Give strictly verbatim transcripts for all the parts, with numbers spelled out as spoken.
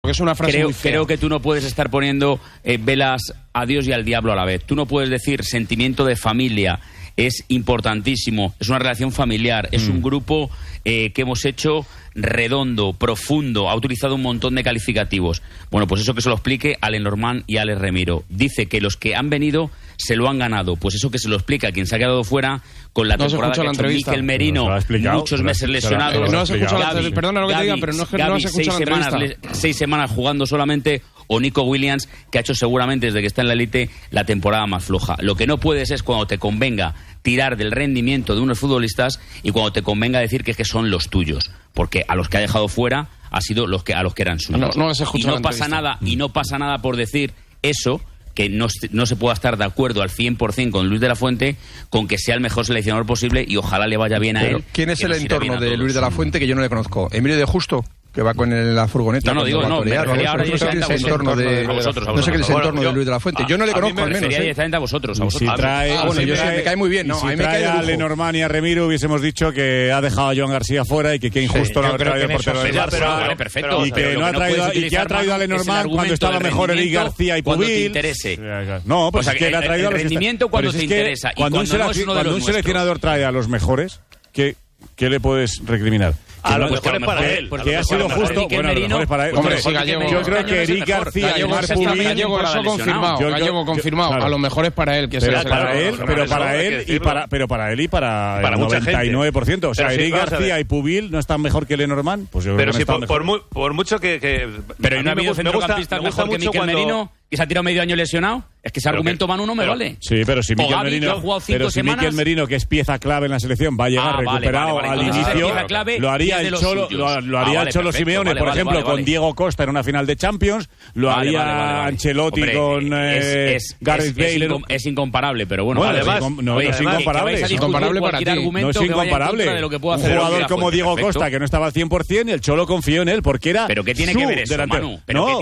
porque es una frase creo, muy fea. Creo que tú no puedes estar poniendo eh, velas a Dios y al diablo a la vez. Tú no puedes decir sentimiento de familia. Es importantísimo, es una relación familiar, es mm. un grupo eh, que hemos hecho redondo, profundo, ha utilizado un montón de calificativos. Bueno, pues eso que se lo explique a Lenormand y a Alex Remiro. Dice que los que han venido se lo han ganado. Pues eso que se lo explica a quien se ha quedado fuera con la no temporada que ha hecho Mikel Merino, muchos meses lesionado. No has escuchado la entrevista, perdona lo que te diga, pero no es que no has escuchado la entrevista. Seis semanas jugando solamente, o Nico Williams, que ha hecho seguramente desde que está en la élite la temporada más floja. Lo que no puedes es cuando te convenga tirar del rendimiento de unos futbolistas y cuando te convenga decir que, que son los tuyos, porque a los que ha dejado fuera ha sido los que a los que eran suyos. No, no has escuchado y no pasa nada y no pasa nada por decir eso, que no, no se pueda estar de acuerdo al cien por ciento con Luis de la Fuente, con que sea el mejor seleccionador posible y ojalá le vaya bien a Pero él. ¿quién es el entorno de Luis de la Fuente que yo no le conozco? ¿Emilio de Justo? Que va con el, la furgoneta. No, no, digo, no, me refería ahora directamente a entorno de, a vosotros, a no sé qué es el bueno, entorno yo, de Luis de la Fuente. Yo no le conozco, me al menos. refería directamente a vosotros. A vosotros. Si trae, ah, bueno, si yo trae, sé, me cae muy bien. No, si a mí me trae cae a Lenormand y a Remiro hubiésemos dicho que ha dejado a Joan García fuera y que qué injusto sí, no haber traído el portero del Barça. Pero, vale, perfecto. Y que, no ha traído, y que ha traído a Lenormand cuando estaba mejor Eric García y cuando Pubil. Te interese. No, pues o sea, es que el, le ha traído el a los rendimiento cuando te interesa. Cuando un seleccionador trae a los mejores, ¿qué le puedes recriminar? A no, lo mejor es para él. Porque ha sido justo. Bueno, a lo mejor es para él. Hombre, sí, Gallego. Yo creo que Eric García y Marc Pubil. Gallego, eso confirmado. Gallego confirmado. A lo mejor es para él. Que pero para él, pero para él y para, pero para él y para el noventa y nueve por ciento. O sea, Eric García y Pubil no están mejor que Lenormand. Pues yo creo que no están mejor. Por mucho que. Pero no ha habido centrocampistas mejor que Mikel Merino, que se ha tirado medio año lesionado. Es que ese argumento, Manu, no me vale. Sí, pero si Mikel Merino, pero si Mikel Merino, que es pieza clave en la selección, va a llegar ah, recuperado vale, vale, vale. al inicio, clave, lo haría el Cholo, lo, lo haría ah, vale, el Cholo perfecto, Simeone, vale, por ejemplo, vale, vale, con Diego Costa en una final de Champions, lo vale, haría vale, vale, vale. Ancelotti Hombre, con eh, es, es, Gareth Bale. Es, incom es incomparable, pero bueno, bueno además, es, no, oye, es incomparable. Es incomparable para ti. No es incomparable. Un jugador como Diego Costa, que no estaba al cien por cien, y el Cholo confió en él, porque era pero qué tiene que ver eso, Manu. No,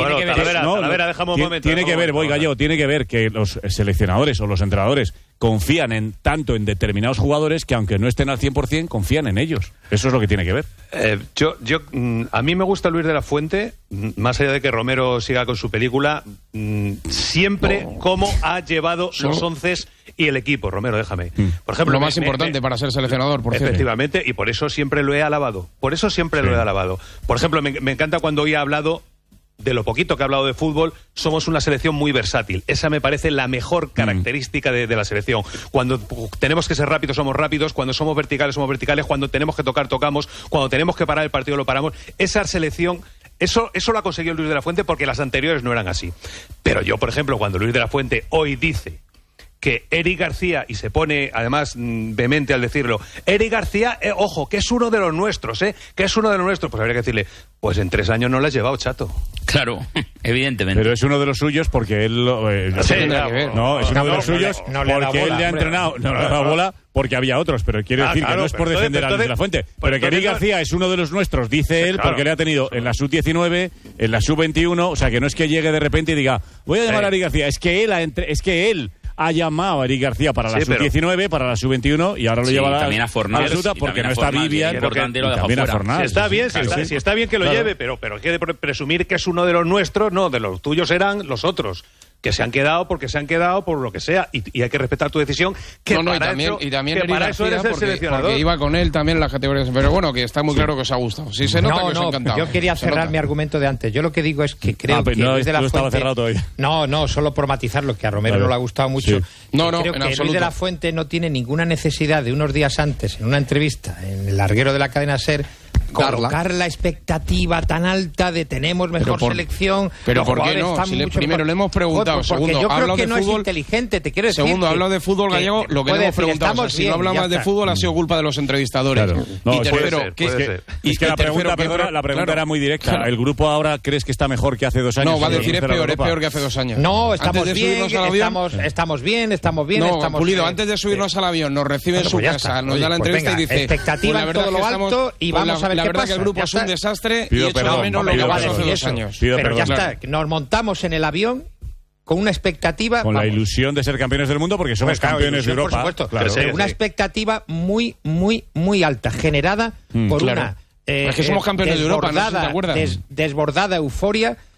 tiene que ver, voy Gallego, tiene que ver que los seleccionadores o los entrenadores confían en tanto en determinados jugadores que aunque no estén al cien por cien confían en ellos. Eso es lo que tiene que ver. Eh, yo, yo, mm, a mí me gusta Luis de la Fuente, mm, más allá de que Romero siga con su película, mm, siempre no. cómo ha llevado no. los onces y el equipo. Romero, déjame. Mm. Por ejemplo, lo me, más importante me, para ser seleccionador, por efectivamente, cierto. Y por eso siempre lo he alabado. Por eso siempre sí. lo he alabado. Por ejemplo, me, me encanta cuando hoy ha hablado de lo poquito que ha hablado de fútbol, somos una selección muy versátil. Esa me parece la mejor característica de, de la selección. Cuando tenemos que ser rápidos, somos rápidos. Cuando somos verticales, somos verticales. Cuando tenemos que tocar, tocamos. Cuando tenemos que parar el partido, lo paramos. Esa selección, eso, eso lo ha conseguido Luis de la Fuente porque las anteriores no eran así. Pero yo, por ejemplo, cuando Luis de la Fuente hoy dice que Eric García, y se pone además mmm, vehemente al decirlo, Eric García, eh, ojo, que es uno de los nuestros, ¿eh? Que es uno de los nuestros, pues habría que decirle, pues en tres años no lo has llevado, chato. Claro, evidentemente. Pero es uno de los suyos porque él... Eh, no, sí, claro, que no, es uno de los suyos no le, no le porque bola, él le ha entrenado, no le ha dado bola porque había otros, pero quiero decir ah, claro, que no es por defender entonces, a Luis de la Fuente, pero entonces, que Eric García es uno de los nuestros, dice él, claro, porque le ha tenido en la sub diecinueve, en la sub veintiuno, o sea, que no es que llegue de repente y diga, voy a llamar sí. a Eric García, es que él ha entre, es que él ha llamado a Eric García para la sí, sub diecinueve, para la sub veintiuno y ahora lo sí, lleva también a Fornals, absoluta porque no está Vivian, y también a Fornals. Si está bien, claro, si, está, sí. si está bien que lo claro. lleve, pero, pero hay que presumir que es uno de los nuestros, no, de los tuyos eran los otros. Que se han quedado porque se han quedado por lo que sea y, y hay que respetar tu decisión que no, no, para, y también, eso, y también que para eso eres el porque, seleccionador porque iba con él también en las categorías, pero bueno, que está muy claro que os ha gustado. Sí, se nota no, que os no, ha encantado. Yo quería cerrar nota. mi argumento de antes. Yo lo que digo es que creo ah, que no, Luis de la no Fuente... cerrado todavía. No, no, solo por matizarlo, que a Romero claro. no le ha gustado mucho. Sí. No, no, creo en que absoluto. Luis de la Fuente no tiene ninguna necesidad de unos días antes, en una entrevista, en el larguero de la cadena SER, colocar la expectativa tan alta de tenemos mejor por, selección. Pero ¿por qué no? Si le, primero le hemos preguntado, Joder, segundo, yo creo que de no fútbol, es inteligente, te quiero decir. Segundo, habla de fútbol gallego, lo que le hemos preguntado. O sea, si no habla más de fútbol ha sido culpa de los entrevistadores. Claro. No, y tercero, ser, que es que, y es que la pregunta, perdona, la pregunta claro. era muy directa. Claro. ¿El grupo ahora crees que está mejor que hace dos años? No, va a decir es peor, es peor que hace dos años. No, estamos bien, estamos, estamos bien, estamos bien. No, estamos Pulido, antes de subirnos al avión, nos recibe en su casa, nos da la entrevista y dice expectativa en todo lo alto y vamos a ver qué pasa. La verdad que el grupo es un desastre y pido hecho perdón, menos lo que pasó hace dos años. Pido Pero perdón, ya claro. está, nos montamos en el avión con una expectativa... Con vamos, la ilusión de ser campeones del mundo porque somos pues claro, campeones de Europa. Por supuesto, claro. pero una expectativa muy, muy, muy alta, generada mm, por claro. una... Eh, es que somos campeones de Europa, ¿no? ¿Te acuerdas? Des, desbordada euforia